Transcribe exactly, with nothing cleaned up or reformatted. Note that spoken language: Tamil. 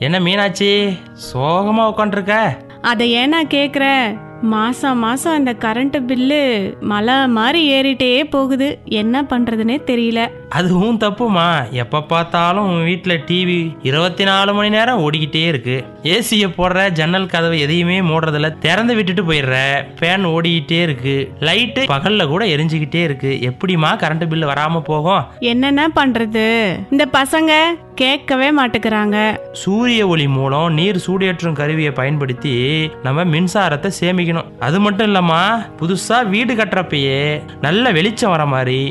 என்ன மீனாட்சி, சோகமா உட்காந்துருக்க? அதை ஏன் நான் கேட்குறேன்? மாசம் மாசம் அந்த கரண்ட் பில்லு மலை மாதிரி ஏறிட்டே போகுது. என்ன பண்றதுன்னே தெரியல. அதுவும் தப்புமா. எப்ப பார்த்தாலும் உன் வீட்டுல டிவி இருபத்தி நாலு மணி நேரம் ஓடிக்கிட்டே இருக்கு. ஏசிய போடுற, ஜன்னல் கதவு எதையுமே மூடுறதில்ல, திறந்து விட்டுட்டு போயிடுற. ஃபேன் ஓடிக்கிட்டே இருக்கு, லைட்டு பகல்ல கூட எரிஞ்சுக்கிட்டே இருக்கு. எப்படிமா கரண்ட் பில்லு வராம போகும்? என்னென்ன பண்றது? இந்த பசங்க கேட்கவே மாட்டேங்கிறாங்க. சூரிய ஒளி மூலம் நீர் சூடேற்றும் கருவியை பயன்படுத்தி நம்ம மின்சாரத்தை சேமிக்கணும். அது மட்டும் இல்லம்மா, புதுசா வீடு கட்டுறப்பயே நல்ல வெளிச்சம் வர மாதிரி